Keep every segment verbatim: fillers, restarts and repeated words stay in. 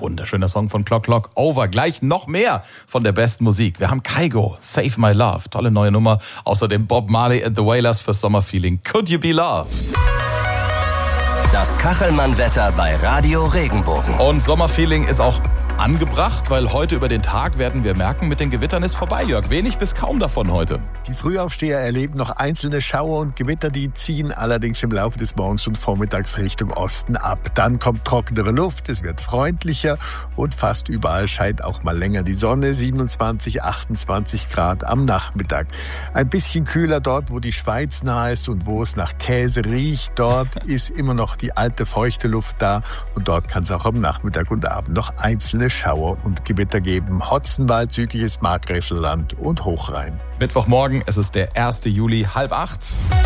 Wunderschöner Song von Clock Clock Over. Gleich noch mehr von der besten Musik. Wir haben Kygo, Save My Love. Tolle neue Nummer. Außerdem Bob Marley and the Wailers für Sommerfeeling. Could You Be Loved? Das Kachelmann-Wetter bei Radio Regenbogen. Und Sommerfeeling ist auch angebracht, weil heute über den Tag werden wir merken, mit den Gewittern ist vorbei, Jörg. Wenig bis kaum davon heute. Die Frühaufsteher erleben noch einzelne Schauer und Gewitter, die ziehen allerdings im Laufe des Morgens und Vormittags Richtung Osten ab. Dann kommt trockenere Luft, es wird freundlicher und fast überall scheint auch mal länger die Sonne. siebenundzwanzig, achtundzwanzig Grad am Nachmittag. Ein bisschen kühler dort, wo die Schweiz nahe ist und wo es nach Käse riecht. Dort ist immer noch die alte feuchte Luft da und dort kann es auch am Nachmittag und Abend noch einzelne Schauer und Gewitter geben. Hotzenwald, südliches Markgräflerland und Hochrhein. Mittwochmorgen, es ist der erste Juli, halb acht.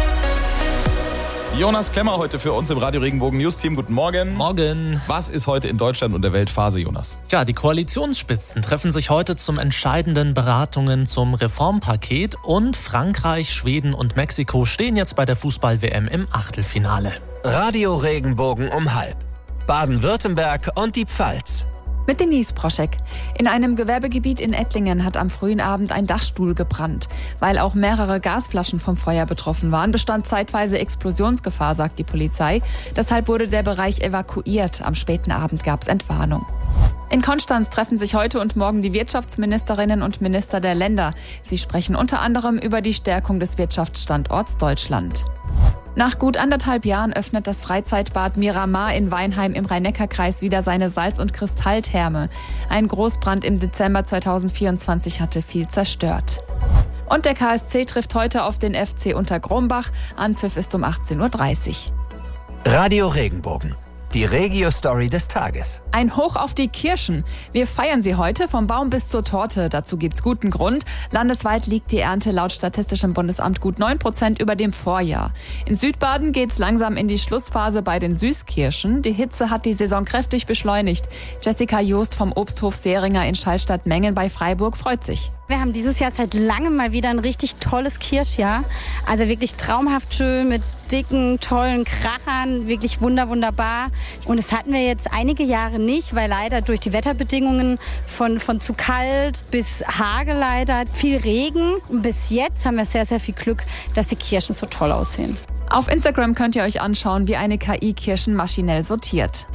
Jonas Klemmer heute für uns im Radio Regenbogen News Team. Guten Morgen. Morgen. Was ist heute in Deutschland und der Welt Phase, Jonas? Ja, die Koalitionsspitzen treffen sich heute zum entscheidenden Beratungen zum Reformpaket und Frankreich, Schweden und Mexiko stehen jetzt bei der Fußball-W M im Achtelfinale. Radio Regenbogen um halb. Baden-Württemberg und die Pfalz. Mit Denise Proschek. In einem Gewerbegebiet in Ettlingen hat am frühen Abend ein Dachstuhl gebrannt. Weil auch mehrere Gasflaschen vom Feuer betroffen waren, bestand zeitweise Explosionsgefahr, sagt die Polizei. Deshalb wurde der Bereich evakuiert. Am späten Abend gab es Entwarnung. In Konstanz treffen sich heute und morgen die Wirtschaftsministerinnen und Minister der Länder. Sie sprechen unter anderem über die Stärkung des Wirtschaftsstandorts Deutschland. Nach gut anderthalb Jahren öffnet das Freizeitbad Miramar in Weinheim im Rhein-Neckar-Kreis wieder seine Salz- und Kristalltherme. Ein Großbrand im Dezember zweitausendvierundzwanzig hatte viel zerstört. Und der K S C trifft heute auf den F C Untergrombach. Anpfiff ist um achtzehn Uhr dreißig. Radio Regenbogen. Die Regio-Story des Tages. Ein Hoch auf die Kirschen. Wir feiern sie heute vom Baum bis zur Torte. Dazu gibt's guten Grund. Landesweit liegt die Ernte laut Statistischem Bundesamt gut neun Prozent über dem Vorjahr. In Südbaden geht's langsam in die Schlussphase bei den Süßkirschen. Die Hitze hat die Saison kräftig beschleunigt. Jessica Joost vom Obsthof Seringer in Schallstatt-Mengen bei Freiburg freut sich. Wir haben dieses Jahr seit langem mal wieder ein richtig tolles Kirschjahr. Also wirklich traumhaft schön mit dicken, tollen Krachern, wirklich wunder, wunderbar. Und das hatten wir jetzt einige Jahre nicht, weil leider durch die Wetterbedingungen von, von zu kalt bis Hagel leider, viel Regen. Und bis jetzt haben wir sehr, sehr viel Glück, dass die Kirschen so toll aussehen. Auf Instagram könnt ihr euch anschauen, wie eine K I Kirschen maschinell sortiert.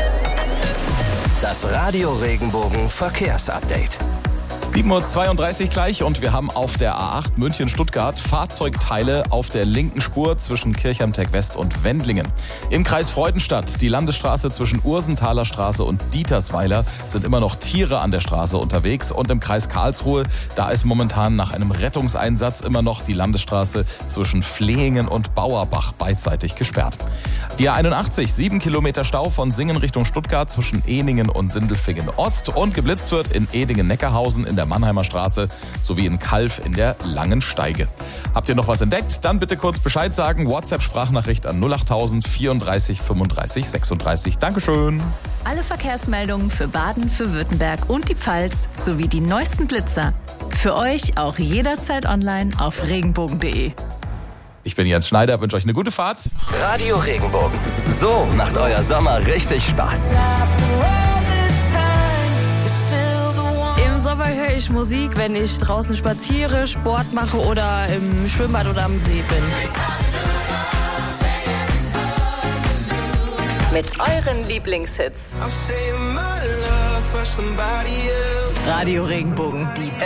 Das Radio Regenbogen Verkehrsupdate. sieben Uhr zweiunddreißig gleich und wir haben auf der A acht München-Stuttgart Fahrzeugteile auf der linken Spur zwischen Kirchheim-Tech-West und Wendlingen. Im Kreis Freudenstadt, die Landesstraße zwischen Ursenthaler Straße und Dietersweiler, sind immer noch Tiere an der Straße unterwegs. Und im Kreis Karlsruhe, da ist momentan nach einem Rettungseinsatz immer noch die Landesstraße zwischen Flehingen und Bauerbach beidseitig gesperrt. Die A einundachtzig, sieben Kilometer Stau von Singen Richtung Stuttgart zwischen Ehningen und Sindelfingen Ost und geblitzt wird in Edingen-Neckarhausen in der Mannheimer Straße sowie in Kalf in der Langen Steige. Habt ihr noch was entdeckt? Dann bitte kurz Bescheid sagen. WhatsApp-Sprachnachricht an null achttausend vierunddreißig fünfunddreißig sechsunddreißig. Dankeschön. Alle Verkehrsmeldungen für Baden, für Württemberg und die Pfalz sowie die neuesten Blitzer. Für euch auch jederzeit online auf regenbogen punkt de. Ich bin Jens Schneider, wünsche euch eine gute Fahrt. Radio Regenbogen. So macht euer Sommer richtig Spaß. Im Sommer höre ich Musik, wenn ich draußen spaziere, Sport mache oder im Schwimmbad oder am See bin. Mit euren Lieblingshits. Radio Regenbogen, die